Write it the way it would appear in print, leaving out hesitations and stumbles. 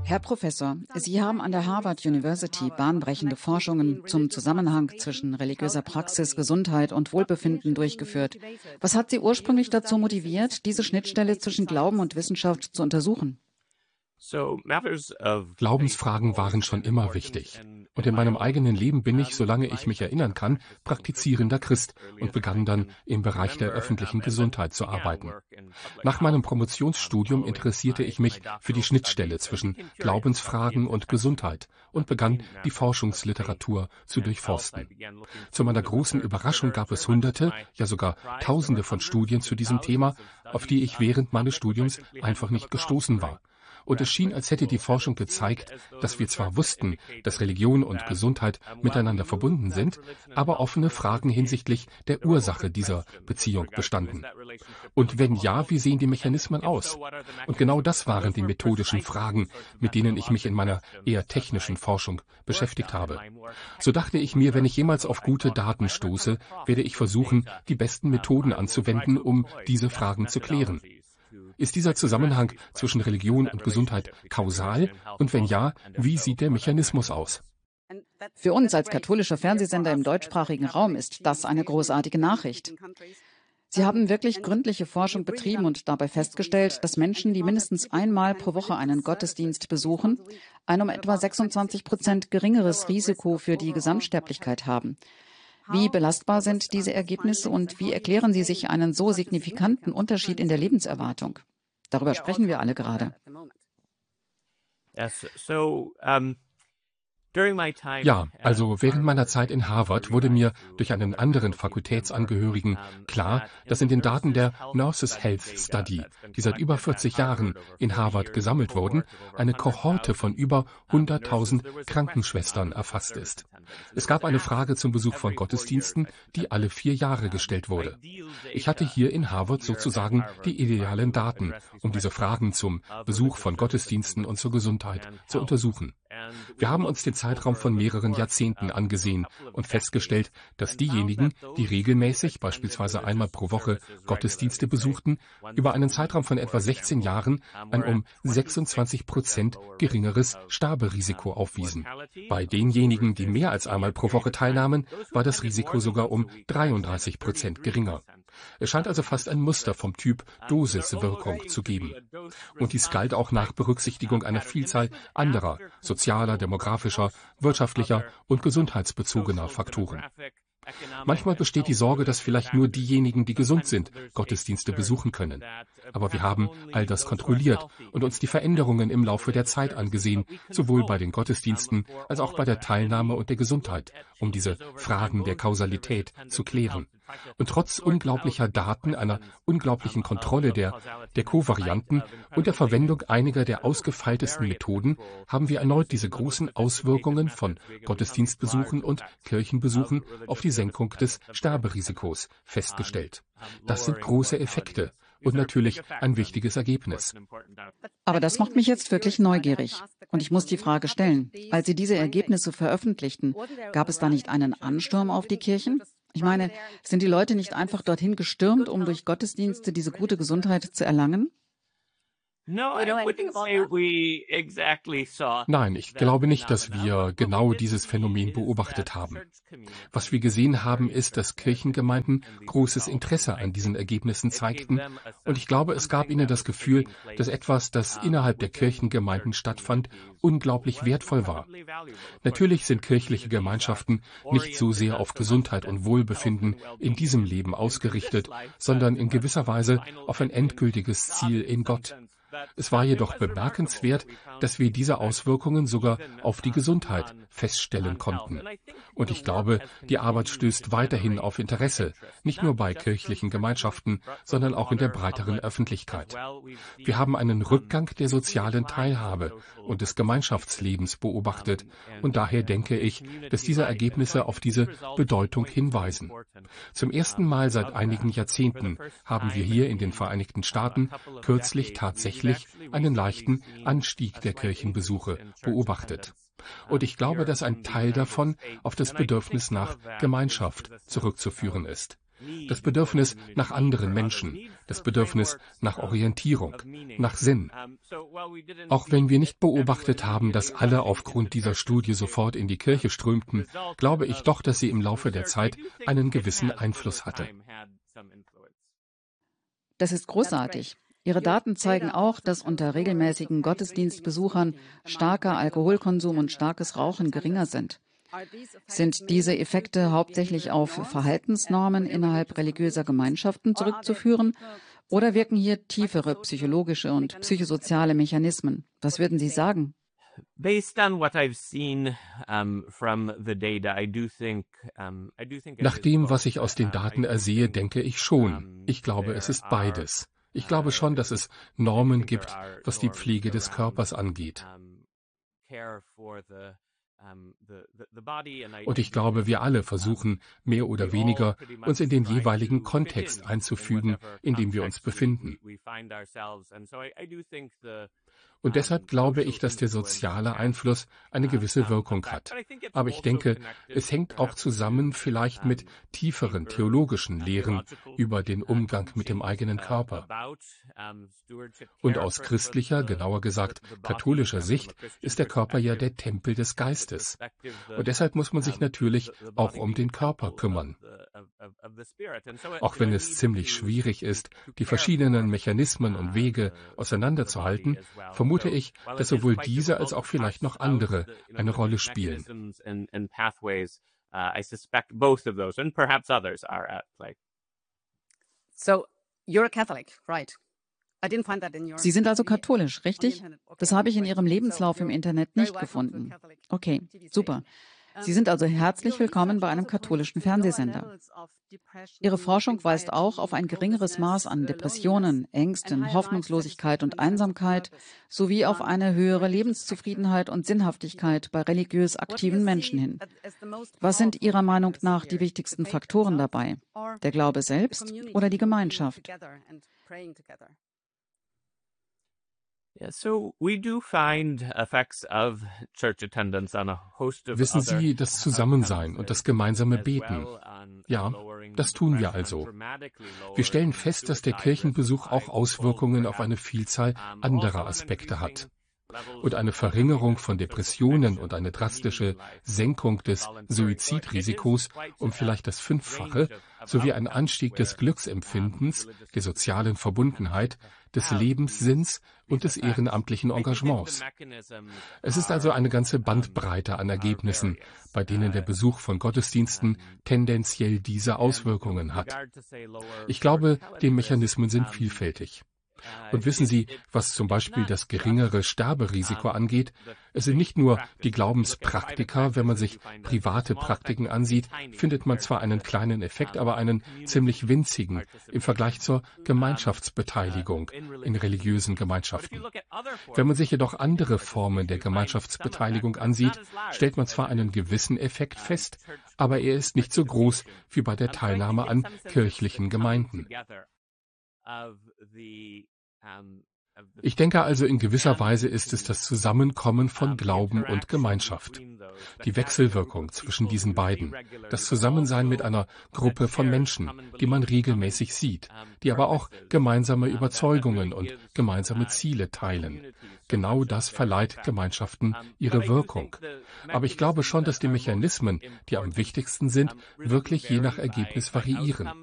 Herr Professor, Sie haben an der Harvard University bahnbrechende Forschungen zum Zusammenhang zwischen religiöser Praxis, Gesundheit und Wohlbefinden durchgeführt. Was hat Sie ursprünglich dazu motiviert, diese Schnittstelle zwischen Glauben und Wissenschaft zu untersuchen? Glaubensfragen waren schon immer wichtig. Und in meinem eigenen Leben bin ich, solange ich mich erinnern kann, praktizierender Christ und begann dann im Bereich der öffentlichen Gesundheit zu arbeiten. Nach meinem Promotionsstudium interessierte ich mich für die Schnittstelle zwischen Glaubensfragen und Gesundheit und begann, die Forschungsliteratur zu durchforsten. Zu meiner großen Überraschung gab es Hunderte, ja sogar Tausende von Studien zu diesem Thema, auf die ich während meines Studiums einfach nicht gestoßen war. Und es schien, als hätte die Forschung gezeigt, dass wir zwar wussten, dass Religion und Gesundheit miteinander verbunden sind, aber offene Fragen hinsichtlich der Ursache dieser Beziehung bestanden. Und wenn ja, wie sehen die Mechanismen aus? Und genau das waren die methodischen Fragen, mit denen ich mich in meiner eher technischen Forschung beschäftigt habe. So dachte ich mir, wenn ich jemals auf gute Daten stoße, werde ich versuchen, die besten Methoden anzuwenden, um diese Fragen zu klären. Ist dieser Zusammenhang zwischen Religion und Gesundheit kausal? Und wenn ja, wie sieht der Mechanismus aus? Für uns als katholischer Fernsehsender im deutschsprachigen Raum ist das eine großartige Nachricht. Sie haben wirklich gründliche Forschung betrieben und dabei festgestellt, dass Menschen, die mindestens einmal pro Woche einen Gottesdienst besuchen, ein um etwa 26% geringeres Risiko für die Gesamtsterblichkeit haben. Wie belastbar sind diese Ergebnisse und wie erklären Sie sich einen so signifikanten Unterschied in der Lebenserwartung? Darüber sprechen wir alle gerade. Ja, also während meiner Zeit in Harvard wurde mir durch einen anderen Fakultätsangehörigen klar, dass in den Daten der Nurses Health Study, die seit über 40 Jahren in Harvard gesammelt wurden, eine Kohorte von über 100.000 Krankenschwestern erfasst ist. Es gab eine Frage zum Besuch von Gottesdiensten, die alle 4 Jahre gestellt wurde. Ich hatte hier in Harvard sozusagen die idealen Daten, um diese Fragen zum Besuch von Gottesdiensten und zur Gesundheit zu untersuchen. Wir haben uns den Zeitraum von mehreren Jahrzehnten angesehen und festgestellt, dass diejenigen, die regelmäßig, beispielsweise einmal pro Woche, Gottesdienste besuchten, über einen Zeitraum von etwa 16 Jahren ein um 26% geringeres Sterberisiko aufwiesen. Bei denjenigen, die mehr als einmal pro Woche teilnahmen, war das Risiko sogar um 33% geringer. Es scheint also fast ein Muster vom Typ Dosiswirkung zu geben. Und dies galt auch nach Berücksichtigung einer Vielzahl anderer sozialer, demografischer, wirtschaftlicher und gesundheitsbezogener Faktoren. Manchmal besteht die Sorge, dass vielleicht nur diejenigen, die gesund sind, Gottesdienste besuchen können. Aber wir haben all das kontrolliert und uns die Veränderungen im Laufe der Zeit angesehen, sowohl bei den Gottesdiensten als auch bei der Teilnahme und der Gesundheit, um diese Fragen der Kausalität zu klären. Und trotz unglaublicher Daten, einer unglaublichen Kontrolle der Kovarianten und der Verwendung einiger der ausgefeiltesten Methoden haben wir erneut diese großen Auswirkungen von Gottesdienstbesuchen und Kirchenbesuchen auf die Senkung des Sterberisikos festgestellt. Das sind große Effekte und natürlich ein wichtiges Ergebnis. Aber das macht mich jetzt wirklich neugierig. Und ich muss die Frage stellen, als Sie diese Ergebnisse veröffentlichten, gab es da nicht einen Ansturm auf die Kirchen? Ich meine, sind die Leute nicht einfach dorthin gestürmt, um durch Gottesdienste diese gute Gesundheit zu erlangen? Nein, ich glaube nicht, dass wir genau dieses Phänomen beobachtet haben. Was wir gesehen haben, ist, dass Kirchengemeinden großes Interesse an diesen Ergebnissen zeigten, und ich glaube, es gab ihnen das Gefühl, dass etwas, das innerhalb der Kirchengemeinden stattfand, unglaublich wertvoll war. Natürlich sind kirchliche Gemeinschaften nicht so sehr auf Gesundheit und Wohlbefinden in diesem Leben ausgerichtet, sondern in gewisser Weise auf ein endgültiges Ziel in Gott. Es war jedoch bemerkenswert, dass wir diese Auswirkungen sogar auf die Gesundheit feststellen konnten. Und ich glaube, die Arbeit stößt weiterhin auf Interesse, nicht nur bei kirchlichen Gemeinschaften, sondern auch in der breiteren Öffentlichkeit. Wir haben einen Rückgang der sozialen Teilhabe und des Gemeinschaftslebens beobachtet, und daher denke ich, dass diese Ergebnisse auf diese Bedeutung hinweisen. Zum ersten Mal seit einigen Jahrzehnten haben wir hier in den Vereinigten Staaten kürzlich tatsächlich einen leichten Anstieg der Kirchenbesuche beobachtet. Und ich glaube, dass ein Teil davon auf das Bedürfnis nach Gemeinschaft zurückzuführen ist. Das Bedürfnis nach anderen Menschen, das Bedürfnis nach Orientierung, nach Sinn. Auch wenn wir nicht beobachtet haben, dass alle aufgrund dieser Studie sofort in die Kirche strömten, glaube ich doch, dass sie im Laufe der Zeit einen gewissen Einfluss hatte. Das ist großartig. Ihre Daten zeigen auch, dass unter regelmäßigen Gottesdienstbesuchern starker Alkoholkonsum und starkes Rauchen geringer sind. Sind diese Effekte hauptsächlich auf Verhaltensnormen innerhalb religiöser Gemeinschaften zurückzuführen oder wirken hier tiefere psychologische und psychosoziale Mechanismen? Was würden Sie sagen? Nach dem, was ich aus den Daten ersehe, denke ich schon. Ich glaube, es ist beides. Ich glaube schon, dass es Normen gibt, was die Pflege des Körpers angeht. Und ich glaube, wir alle versuchen, mehr oder weniger uns in den jeweiligen Kontext einzufügen, in dem wir uns befinden. Und deshalb glaube ich, dass der soziale Einfluss eine gewisse Wirkung hat. Aber ich denke, es hängt auch zusammen vielleicht mit tieferen theologischen Lehren über den Umgang mit dem eigenen Körper. Und aus christlicher, genauer gesagt katholischer Sicht, ist der Körper ja der Tempel des Geistes. Und deshalb muss man sich natürlich auch um den Körper kümmern. Auch wenn es ziemlich schwierig ist, die verschiedenen Mechanismen und Wege auseinanderzuhalten, vermute ich, dass sowohl diese als auch vielleicht noch andere eine Rolle spielen. Sie sind also katholisch, richtig? Das habe ich in Ihrem Lebenslauf im Internet nicht gefunden. Okay, super. Sie sind also herzlich willkommen bei einem katholischen Fernsehsender. Ihre Forschung weist auch auf ein geringeres Maß an Depressionen, Ängsten, Hoffnungslosigkeit und Einsamkeit sowie auf eine höhere Lebenszufriedenheit und Sinnhaftigkeit bei religiös aktiven Menschen hin. Was sind Ihrer Meinung nach die wichtigsten Faktoren dabei? Der Glaube selbst oder die Gemeinschaft? Wissen Sie, das Zusammensein und das gemeinsame Beten. Ja, das tun wir also. Wir stellen fest, dass der Kirchenbesuch auch Auswirkungen auf eine Vielzahl anderer Aspekte hat. Und eine Verringerung von Depressionen und eine drastische Senkung des Suizidrisikos um vielleicht das Fünffache sowie ein Anstieg des Glücksempfindens, der sozialen Verbundenheit, des Lebenssinns und des ehrenamtlichen Engagements. Es ist also eine ganze Bandbreite an Ergebnissen, bei denen der Besuch von Gottesdiensten tendenziell diese Auswirkungen hat. Ich glaube, die Mechanismen sind vielfältig. Und wissen Sie, was zum Beispiel das geringere Sterberisiko angeht? Es sind nicht nur die Glaubenspraktiker. Wenn man sich private Praktiken ansieht, findet man zwar einen kleinen Effekt, aber einen ziemlich winzigen im Vergleich zur Gemeinschaftsbeteiligung in religiösen Gemeinschaften. Wenn man sich jedoch andere Formen der Gemeinschaftsbeteiligung ansieht, stellt man zwar einen gewissen Effekt fest, aber er ist nicht so groß wie bei der Teilnahme an kirchlichen Gemeinden. Ich denke also, in gewisser Weise ist es das Zusammenkommen von Glauben und Gemeinschaft. Die Wechselwirkung zwischen diesen beiden. Das Zusammensein mit einer Gruppe von Menschen, die man regelmäßig sieht, die aber auch gemeinsame Überzeugungen und gemeinsame Ziele teilen. Genau das verleiht Gemeinschaften ihre Wirkung. Aber ich glaube schon, dass die Mechanismen, die am wichtigsten sind, wirklich je nach Ergebnis variieren.